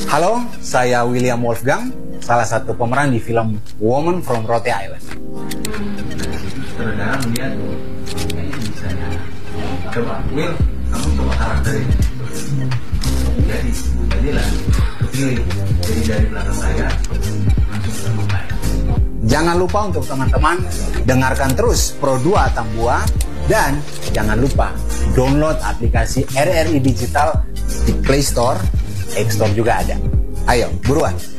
Halo, saya William Wolfgang, salah satu pemeran di film Woman from Rote Island. Saudara melihat kayaknya bisa ya. Coba Will, kamu coba karakterin. Jadilah kepilih. Jadi dari belakang layar langsung ke belakang layar. Jangan lupa untuk teman-teman dengarkan terus Pro 2 Tambua dan jangan lupa download aplikasi RRI Digital di Play Store, App Store juga ada. Ayo, buruan.